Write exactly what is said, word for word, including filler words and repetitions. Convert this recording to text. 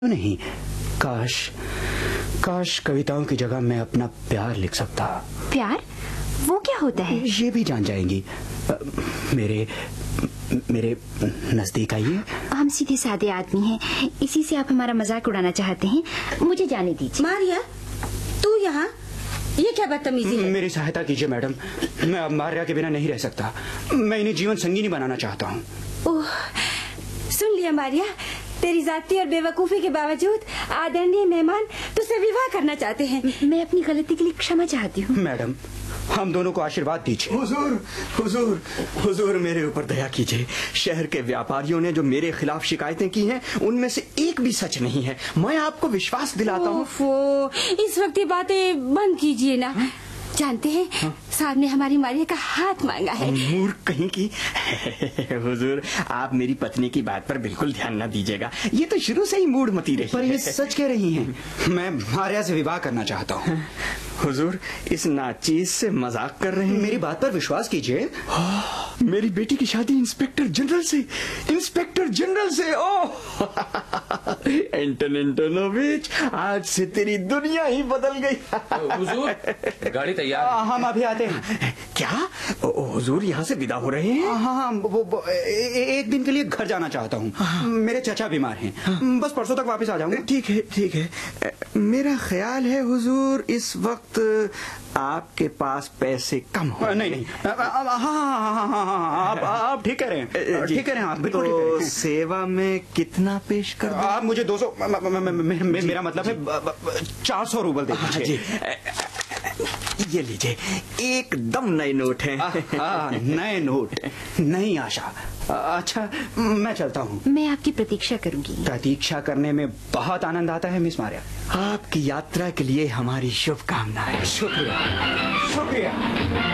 नहीं, काश काश कविताओं की जगह मैं अपना प्यार लिख सकता। प्यार? वो क्या होता है? ये भी जान जाएंगी। मेरे मेरे नजदीक आइए। हम सीधे साधे आदमी हैं, इसी से आप हमारा मजाक उड़ाना चाहते हैं। मुझे जाने दीजिए। मारिया, तू यहाँ? ये क्या बदतमीजी है? मेरी सहायता कीजिए मैडम, मैं अब मारिया के बिना नहीं रह सकता। मैं इन्हें जीवन संगिनी बनाना चाहता हूँ। ओह, सुन लिया मारिया, तेरी जाति और बेवकूफी के बावजूद आदरणीय मेहमान तुझसे विवाह करना चाहते हैं। मैं अपनी गलती के लिए क्षमा चाहती हूँ। मैडम, हम दोनों को आशीर्वाद दीजिए। हुजूर, हुजूर, हुजूर मेरे ऊपर दया कीजिए। शहर के व्यापारियों ने जो मेरे खिलाफ शिकायतें की हैं, उनमें से एक भी सच नहीं है। मैं आपको विश्वास दिलाता हूँ। इस वक्त ये बातें बंद कीजिए ना। जानते हैं, हाँ? साहब ने हमारी मारिया का हाथ मांगा है। मूर्ख कहीं की। हुजूर, आप मेरी पत्नी की बात पर बिल्कुल ध्यान न दीजिएगा। ये तो शुरू से ही मूढ़मती रही। पर ये सच कह रही हैं। मैं मारिया से विवाह करना चाहता हूँ। हुजूर, इस नाचीज से मजाक कर रहे हैं? मेरी बात पर विश्वास कीजिए। मेरी बेटी की शादी इंस्पेक्टर जनरल से इंस्पेक्टर जनरल से ओह एंटन एंटोनोविच, आज से तेरी दुनिया ही बदल गई। हुजूर, गाड़ी तैयार है। हम अभी आते हैं। क्या हुजूर यहाँ से विदा हो रहे हैं? हाँ हाँ, वो, वो, ए, एक दिन के लिए घर जाना चाहता हूँ। मेरे चचा बीमार हैं। बस परसों तक वापस आ जाऊंगा। ठीक है, ठीक है। मेरा ख्याल है हुजूर, इस वक्त आपके पास पैसे कम हो। नहीं नहीं, हाँ हाँ हाँ हाँ, आप आप ठीक कह रहे हैं, ठीक कह रहे हैं आप, बिल्कुल ठीक कह रहे हैं। सेवा में कितना पेश कर दूं? आप मुझे दो सौ, मेरा मतलब है चार सौ रूबल दे दीजिए। ये लीजिए, एकदम नए नोट हैं। हाँ, नए नोट, नई आशा। अच्छा, मैं चलता हूँ। मैं आपकी प्रतीक्षा करूंगी। प्रतीक्षा करने में बहुत आनंद आता है मिस मारिया। आपकी यात्रा के लिए हमारी शुभकामनाएं। शुक्रिया, शुक्रिया।